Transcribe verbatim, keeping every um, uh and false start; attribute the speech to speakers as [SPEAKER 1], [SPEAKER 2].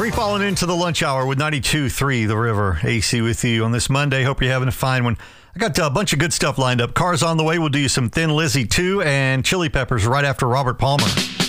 [SPEAKER 1] Free falling into the lunch hour with ninety-two point three The River. A C with you on this Monday. Hope you're having a fine one. I got a bunch of good stuff lined up. Cars on the way. We'll do you some Thin Lizzy too, and Chili Peppers right after Robert Palmer.